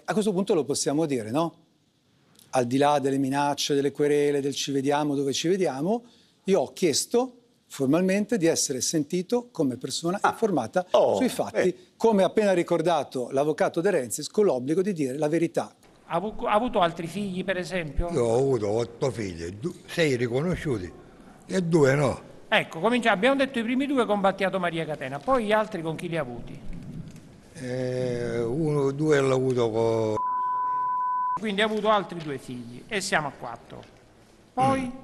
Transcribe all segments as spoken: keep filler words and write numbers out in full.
A questo punto lo possiamo dire, no? Al di là delle minacce, delle querele, del ci vediamo dove ci vediamo, io ho chiesto formalmente di essere sentito come persona ah. informata oh, sui fatti, eh. come ha appena ricordato l'avvocato De Renzis, con l'obbligo di dire la verità. Ha avuto altri figli, per esempio? Io ho avuto otto figli, sei riconosciuti e due no. Ecco, cominciamo. Abbiamo detto i primi due con Battiato Maria Catena, poi gli altri con chi li ha avuti? Eh, uno, due l'ho avuto con... Quindi ha avuto altri due figli e siamo a quattro. Poi? Mm.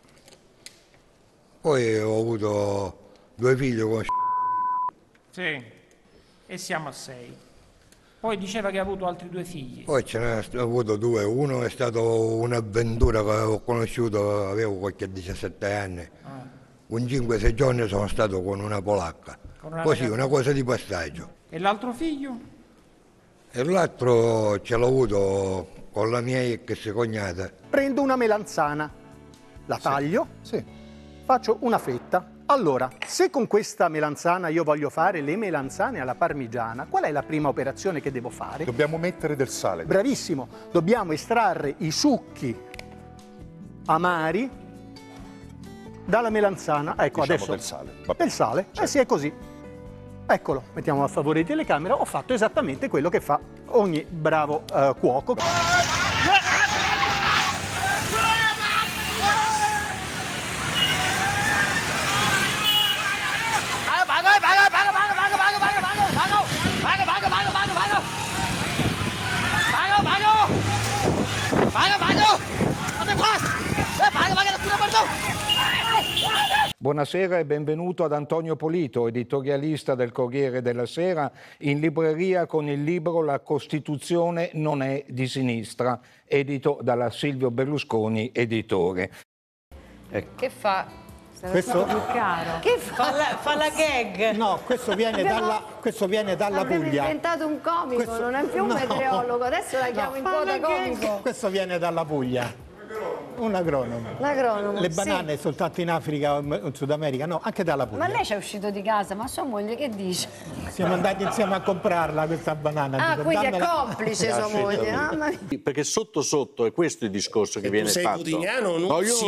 Poi ho avuto due figli con... Sì, e siamo a sei. Poi diceva che ha avuto altri due figli. Poi ce ne ho avuto due. Uno è stato un'avventura che ho conosciuto, avevo qualche diciassette anni. Ah. Un cinque sei giorni sono stato con una polacca. Con una Così, ragazza... una cosa di passaggio. E l'altro figlio? E l'altro ce l'ho avuto con la mia ex cognata. Prendo una melanzana, la taglio, sì. Sì. faccio una fetta. Allora, se con questa melanzana io voglio fare le melanzane alla parmigiana, qual è la prima operazione che devo fare? Dobbiamo mettere del sale. Bravissimo, dobbiamo estrarre i succhi amari dalla melanzana. Ecco, diciamo adesso del sale. Del sale, certo. Eh sì, è così. Eccolo, mettiamo a favore di telecamera, ho fatto esattamente quello che fa ogni bravo uh, cuoco. Buonasera e benvenuto ad Antonio Polito, editorialista del Corriere della Sera, in libreria con il libro La Costituzione non è di sinistra, edito dalla Silvio Berlusconi editore. Ecco. Che fa? Questo più caro. Che fa? Fa la, fa la gag. No, questo viene Abbiamo... dalla, questo viene dalla Abbiamo Puglia. Abbiamo inventato un comico, questo... non è più un no. meteorologo, adesso la chiamo no. in coda comico. Questo viene dalla Puglia. Un agronomo. L'agronomo, Le banane sì. soltanto in Africa o in Sud America? No, anche dalla Puglia. Ma lei c'è uscito di casa, ma sua moglie che dice? Siamo andati insieme a comprarla questa banana. Ah, quindi è complice sua moglie. Ah, ma... Perché sotto sotto è questo il discorso che e viene tu sei fatto. Putiniano, non no, io sì.